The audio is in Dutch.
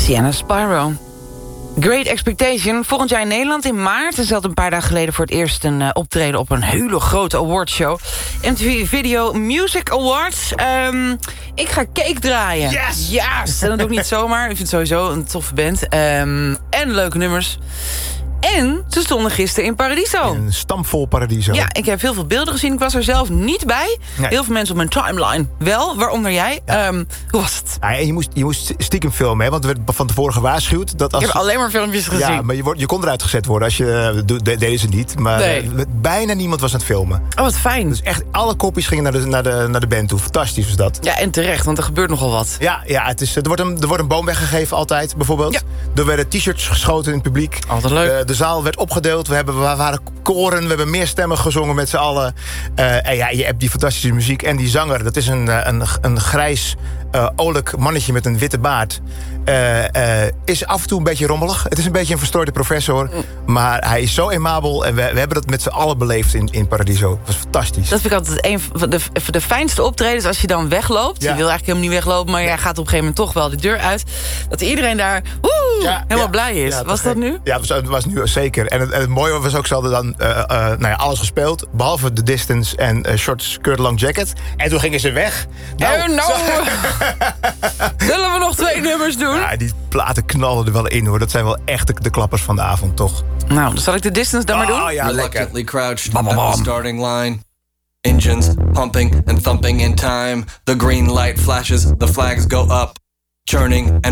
Sienna Spyro. Great Expectation. Volgend jaar in Nederland in maart. En ze had een paar dagen geleden voor het eerst een optreden op een hele grote awardshow. MTV Video Music Awards. Ik ga Cake draaien. Yes! Yes! En dat doe ik niet zomaar. Ik vind het sowieso een toffe band. En leuke nummers. En ze stonden gisteren in Paradiso. Een stampvol Paradiso. Ja, ik heb heel veel beelden gezien. Ik was er zelf niet bij. Nee. Heel veel mensen op mijn timeline wel, waaronder jij. Ja. Hoe was het? Ja, en je moest stiekem filmen, hè, want er werd van tevoren gewaarschuwd. Dat als Ik heb alleen maar filmpjes gezien. Ja, maar je kon eruit gezet worden. Als je deden ze niet. Maar Nee. bijna niemand was aan het filmen. Oh, wat fijn. Dus echt alle kopjes gingen naar de band toe. Fantastisch was dat. Ja, en terecht, want er gebeurt nogal wat. Ja, er wordt een boom weggegeven altijd, bijvoorbeeld. Ja. Er werden t-shirts geschoten in het publiek. Altijd leuk. De zaal werd opgedeeld. We waren koren, we hebben meer stemmen gezongen met z'n allen. En ja, je hebt die fantastische muziek. En die zanger, dat is een grijs, olijk mannetje met een witte baard. Is af en toe een beetje rommelig. Het is een beetje een verstoorde professor. Maar hij is zo aimabel. En we hebben dat met z'n allen beleefd in Paradiso. Het was fantastisch. Dat vind ik altijd een van de fijnste optredens als je dan wegloopt. Ja. Je wil eigenlijk helemaal niet weglopen, maar jij gaat op een gegeven moment toch wel de deur uit. Dat iedereen daar helemaal blij is. Ja, was dat nu? Ja, het was nu zeker. En het mooie was ook, ze hadden dan alles gespeeld. Behalve de Distance en Short Skirt Long Jacket. En toen gingen ze weg. Zullen we nog 2 nummers doen? Ja, die platen knallen er wel in, hoor. Dat zijn wel echt de klappers van de avond, toch? Nou, dan zal ik de Distance dan maar doen. Oh ja, lekker. Reluctantly crouched at the starting line. Engines pumping and thumping in time. The green light flashes, the flags go up. Churning and